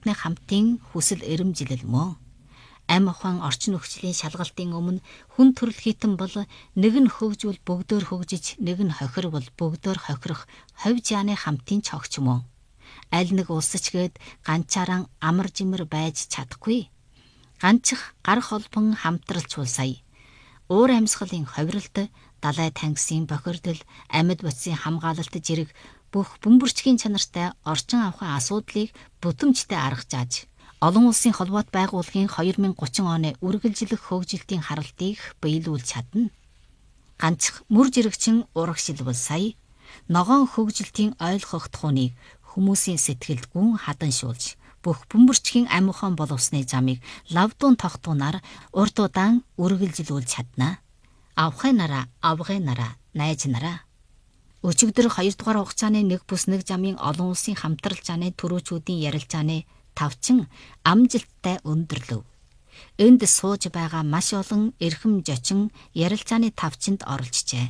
бүхний хамтын хүсэл эрэмжилэл мөн. Ам ухаан орчин нөхцөлийн шалгалтын өмнө хүн төрөл хитэн бол нэг нь хөгжвөл бүгдөөр хөгжиж, нэг нь хохирвол бүгдөөр хохирох ховь жааны хамтын цогч мөн. Аль нэг улсч гээд ганцаараа амар жимэр байж чадахгүй. Ганчих гар холбон хамтралчвал сая. Уур амьсгалын ховиралт, далай тангисын бохирдол, амьд бодисын хамгаалалт зэрэг бүх бөмбөрчгийн чанартай орчин авахын асуудлыг бүтэмжтэй арга зааж, олон улсын холбоот байгууллагын 2030 оны үргэлжлэх хөгжилтийн харалтыг биелүүлж чадна. Ганцх мөр жирэгчин урагшилбал сая, ногоон хөгжилтийн ойлгох тухайг хүмүүсийн сэтгэлд гүн хаданшуулж, бүх бөмбөрчгийн ам ухаан боловсны замыг лавдуун тогтуунаар урд удаан үргэлжлүүлж чадна. Авхай нараа, авгай нараа, найз нараа. Өчигдөр 2 дугаар хугацааны 1+1 замын олон улсын хамтралчааны төрөөчүүдийн ярилцааны тавчин амжилттай өндөрлөв. Энд сууж байгаа маш олон эрхэм жочин ярилцааны тавчинд оролцжээ.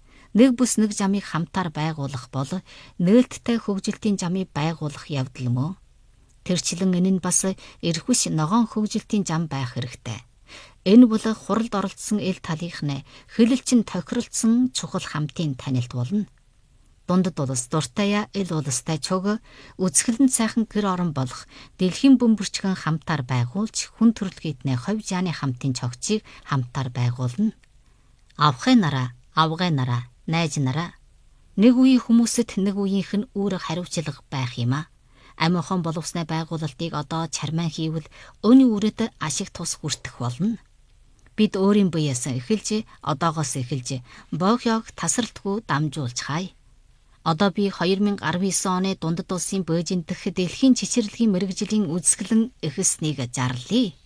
1+1 замыг хамтаар байгуулах бол нээлттэй хөгжилтийн замыг байгуулах явдал мөн. Тэрчлэн энэ нь бас эрхвш ногоон хөгжилтийн зам байх хэрэгтэй. Энэ бол хуралд оролцсон эл талынхны хэлэлчин тохиролцсон чухал хамтын танилт болно. Дундад улс дуртая эл улстай чөг үзэсгэлэнт сайхан гэр орон болох дэлхийн бөмбөрчгөн хамтаар байгуулж хүн төрөлхийднээ ховь жааны хамтын цогцыг хамтаар байгуулна. Авхай нараа, авгай нараа, найз нараа. Нэг үеийн хүмүүсэд нэг үеийнх нь үүрэг хариуцлага байх юм а. Ам ухаан боловсны байгуулалтыг одоо чармаан хийвэл өөний үүрэд ашиг тус хүртэх болно. Бид өөрийн биеэс эхэлж, одоогоос эхэлж, богёог тасралтгүй дамжуулж хай. Одоо би 2019 оны дундад улсын Бээжин дэх дэлхийн чичирлэгийн мэрэгжлийн үзэсгэлэн эхэлснийг зарлая.